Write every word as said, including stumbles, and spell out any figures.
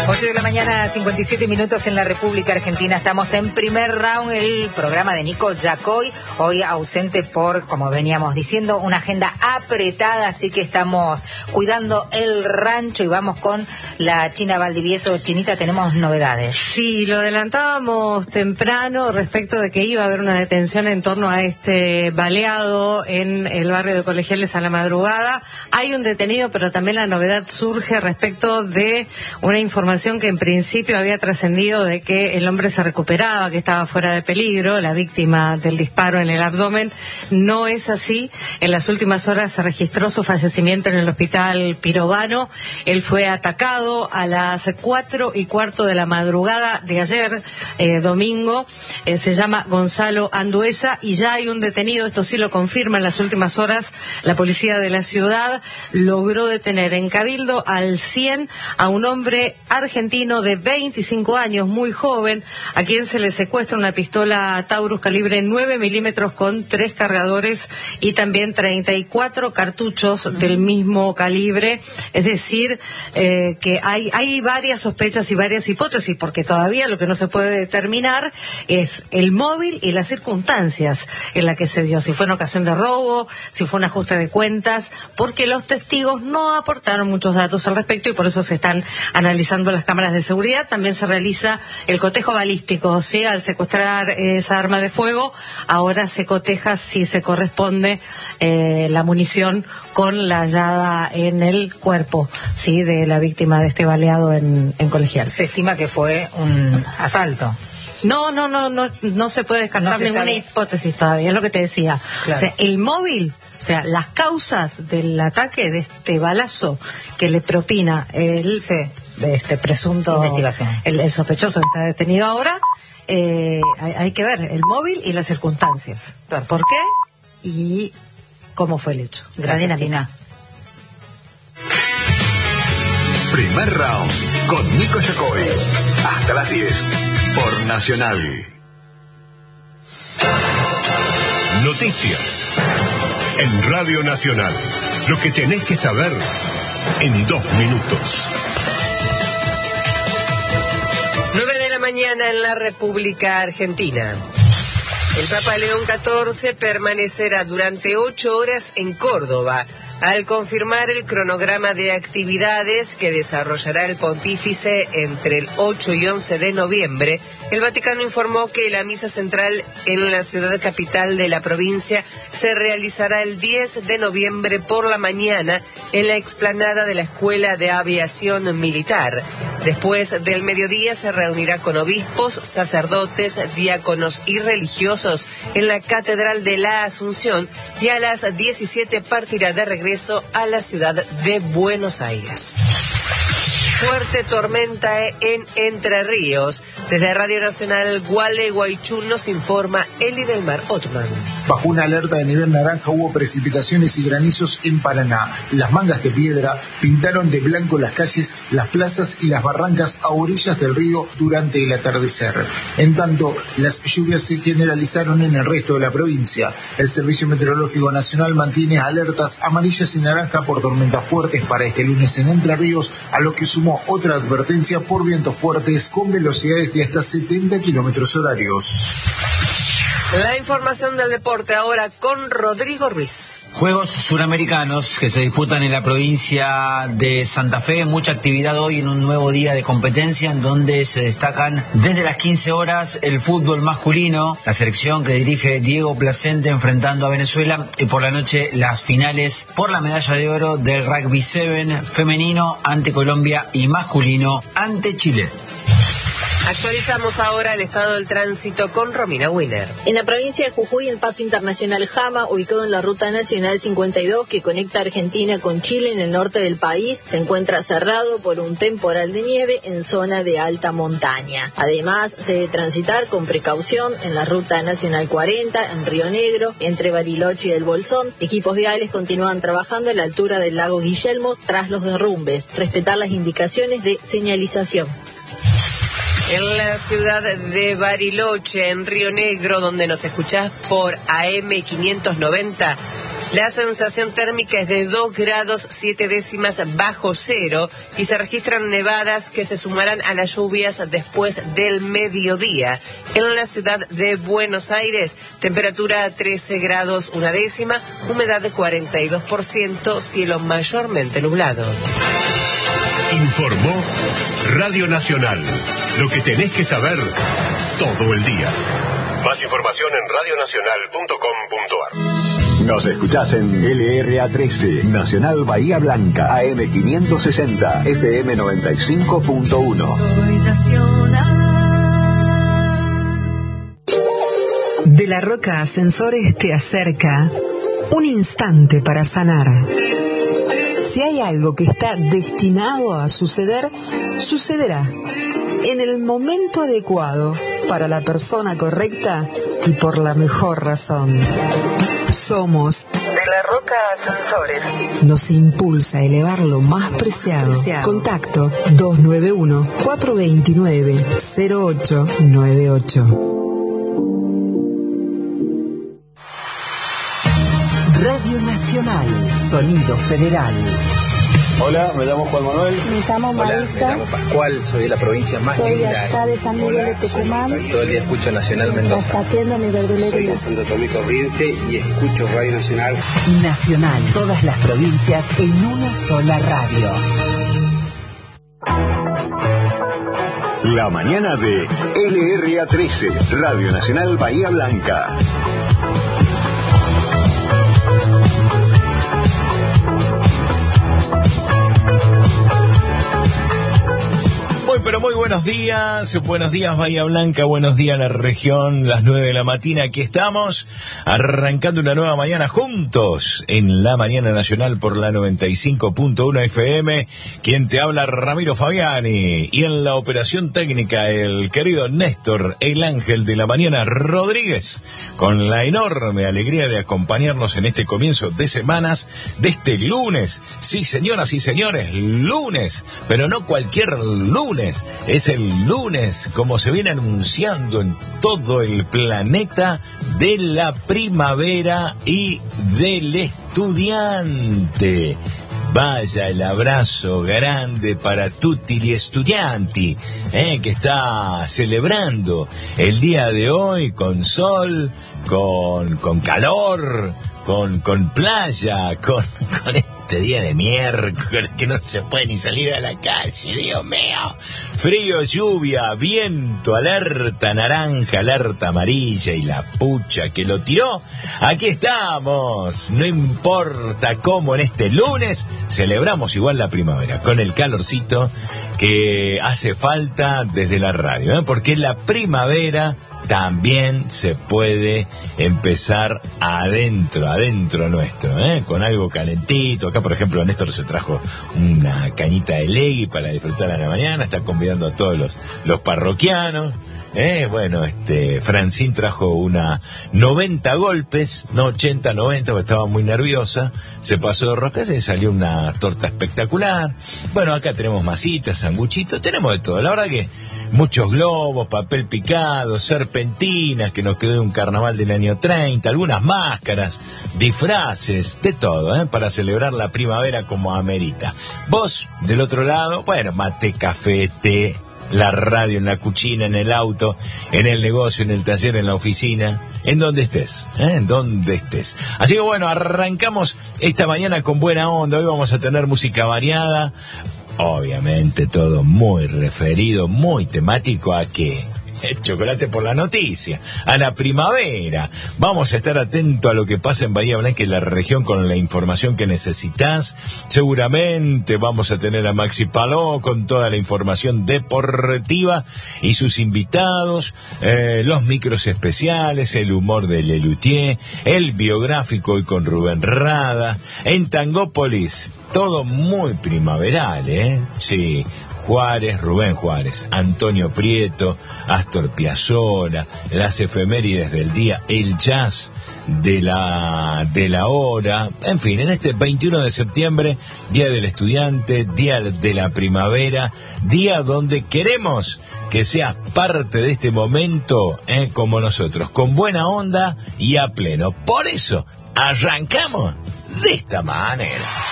ocho de la mañana, cincuenta y siete minutos en la República Argentina. Estamos en primer round, el programa de Nico Yacoy, hoy ausente por, como veníamos diciendo, una agenda apretada, así que estamos cuidando el rancho y vamos con la China Valdivieso. Chinita, tenemos novedades. Sí, lo adelantábamos temprano respecto de que iba a haber una detención en torno a este baleado en el barrio de Colegiales a la madrugada. Hay un detenido, pero también la novedad surge respecto de una información que en principio había trascendido de que el hombre se recuperaba, que estaba fuera de peligro, la víctima del disparo en el abdomen. No es así. En las últimas horas se registró su fallecimiento en el hospital Pirovano. Él fue atacado a las cuatro y cuarto de la madrugada de ayer, eh, domingo. Eh, se llama Gonzalo Anduesa y ya hay un detenido. Esto sí lo confirma en las últimas horas. La policía de la ciudad logró detener en Cabildo al cien a un hombre argentino de veinticinco años, muy joven, a quien se le secuestra una pistola Taurus calibre nueve milímetros con tres cargadores y también treinta y cuatro cartuchos del mismo calibre. Es decir, eh, que hay, hay varias sospechas y varias hipótesis, porque todavía lo que no se puede determinar es el móvil y las circunstancias en las que se dio, si fue en ocasión de robo, si fue un ajuste de cuentas, porque los testigos no aportaron muchos datos al respecto y por eso se están analizando las cámaras de seguridad. También se realiza el cotejo balístico, ¿sí? Al secuestrar esa arma de fuego, ahora se coteja si se corresponde eh, la munición con la hallada en el cuerpo, ¿sí? De la víctima de este baleado en, en Colegiales. Se estima que fue un asalto. No, no, no, no, no se puede descartar no ninguna hipótesis todavía, es lo que te decía. Claro. O sea, el móvil, o sea, las causas del ataque, de este balazo que le propina el sí. de este presunto investigación, el, el sospechoso que está detenido ahora, eh, hay, hay que ver el móvil y las circunstancias. Claro. ¿Por qué? Y cómo fue el hecho. Gracias, China. Primer round con Nico Yacoy. Hasta las diez por Nacional. Noticias en Radio Nacional. Lo que tenés que saber en dos minutos. nueve de la mañana en la República Argentina. El Papa León catorce permanecerá durante ocho horas en Córdoba, al confirmar el cronograma de actividades que desarrollará el pontífice entre el ocho y once de noviembre. El Vaticano informó que la misa central en la ciudad capital de la provincia se realizará el diez de noviembre por la mañana en la explanada de la Escuela de Aviación Militar. Después del mediodía se reunirá con obispos, sacerdotes, diáconos y religiosos en la Catedral de la Asunción y a las diecisiete partirá de regreso a la ciudad de Buenos Aires. Fuerte tormenta en Entre Ríos. Desde Radio Nacional Gualeguaychú nos informa Eli Delmar Otman. Bajo una alerta de nivel naranja hubo precipitaciones y granizos en Paraná. Las mangas de piedra pintaron de blanco las calles, las plazas y las barrancas a orillas del río durante el atardecer. En tanto, las lluvias se generalizaron en el resto de la provincia. El Servicio Meteorológico Nacional mantiene alertas amarillas y naranja por tormentas fuertes para este lunes en Entre Ríos, a lo que sumó otra advertencia por vientos fuertes con velocidades de hasta setenta kilómetros horarios. La información del deporte ahora con Rodrigo Ruiz. Juegos Suramericanos que se disputan en la provincia de Santa Fe. Mucha actividad hoy en un nuevo día de competencia en donde se destacan desde las quince horas el fútbol masculino, la selección que dirige Diego Placente enfrentando a Venezuela, y por la noche las finales por la medalla de oro del rugby siete femenino ante Colombia y masculino ante Chile. Actualizamos ahora el estado del tránsito con Romina Winer. En la provincia de Jujuy, el paso internacional Jama, ubicado en la ruta nacional cincuenta y dos que conecta Argentina con Chile en el norte del país, se encuentra cerrado por un temporal de nieve en zona de alta montaña. Además, se debe transitar con precaución en la ruta nacional cuarenta en Río Negro, entre Bariloche y El Bolsón. Equipos viales continúan trabajando a la altura del lago Guillermo tras los derrumbes. Respetar las indicaciones de señalización. En la ciudad de Bariloche, en Río Negro, donde nos escuchás por A M quinientos noventa, La sensación térmica es de dos grados siete décimas bajo cero y se registran nevadas que se sumarán a las lluvias después del mediodía. En la ciudad de Buenos Aires, temperatura trece grados una décima, humedad de cuarenta y dos por ciento, cielo mayormente nublado. Informó Radio Nacional. Lo que tenés que saber todo el día. Más información en radio nacional punto com punto a r. Nos escuchás en L R A trece, Nacional Bahía Blanca, A M quinientos sesenta, F M noventa y cinco punto uno. Soy nacional. De la Roca Ascensores te acerca un instante para sanar. Si hay algo que está destinado a suceder, sucederá en el momento adecuado, para la persona correcta y por la mejor razón. Somos De la Roca Ascensores. Nos impulsa a elevar lo más preciado. Contacto dos nueve uno, cuatro dos nueve, cero ocho nueve ocho. Radio Nacional, Sonido Federal. Hola, me llamo Juan Manuel. Me llamo Hola, Marisa. me llamo Pascual, soy de la provincia más Soy linda. de acá de San Miguel de Tucumán. Todo el día escucho Nacional Mendoza. Haciendo mi verdulería. Soy de Santo Tomé Corriente y escucho Radio Nacional. Nacional, todas las provincias en una sola radio. La mañana de L R A trece, Radio Nacional Bahía Blanca. Muy, pero muy buenos días, buenos días Bahía Blanca, buenos días la región, las nueve de la mañana, aquí estamos, arrancando una nueva mañana juntos en la Mañana Nacional por la noventa y cinco punto uno F M, quien te habla Ramiro Fabiani, y en la operación técnica el querido Néstor, el ángel de la mañana Rodríguez, con la enorme alegría de acompañarnos en este comienzo de semanas, de este lunes, sí señoras y señores, lunes, pero no cualquier lunes, es el lunes, como se viene anunciando en todo el planeta, de la primavera y del estudiante. Vaya el abrazo grande para tutti gli estudianti, eh, que está celebrando el día de hoy con sol, con, con calor, con, con playa, con, con este día de miércoles que no se puede ni salir a la calle, Dios mío. Frío, lluvia, viento, alerta naranja, alerta amarilla y la pucha que lo tiró. Aquí estamos, no importa cómo en este lunes, celebramos igual la primavera, con el calorcito que hace falta desde la radio, ¿eh? Porque la primavera también se puede empezar adentro, adentro nuestro, ¿eh? Con algo calentito. Acá, por ejemplo, Néstor se trajo una cañita de legui para disfrutar a la mañana, está convidando a todos los, los parroquianos. Eh, bueno, este, Francine trajo una noventa golpes, no ochenta, noventa, porque estaba muy nerviosa, se pasó de rosca y salió una torta espectacular. Bueno, acá tenemos masitas, sanguchitos, tenemos de todo, la verdad que muchos globos, papel picado, serpentinas, que nos quedó de un carnaval del año treinta, algunas máscaras, disfraces, de todo, ¿eh? Para celebrar la primavera como amerita. Vos, del otro lado, bueno, mate, café, té, la radio, en la cuchina, en el auto, en el negocio, en el taller, en la oficina, en donde estés, ¿eh? En donde estés. Así que bueno, arrancamos esta mañana con buena onda. Hoy vamos a tener música variada, obviamente todo muy referido, muy temático a que chocolate por la noticia, a la primavera. Vamos a estar atentos a lo que pasa en Bahía Blanca y la región con la información que necesitas. Seguramente vamos a tener a Maxi Paló con toda la información deportiva y sus invitados, eh, los micros especiales, el humor de Lelutier, el biográfico hoy con Rubén Rada. En Tangópolis, todo muy primaveral, ¿eh? Sí. Juárez, Rubén Juárez, Antonio Prieto, Astor Piazzolla, las efemérides del día, el jazz de la de la hora, en fin, en este veintiuno de septiembre, Día del Estudiante, Día de la Primavera, día donde queremos que seas parte de este momento, eh, como nosotros, con buena onda y a pleno. Por eso arrancamos de esta manera.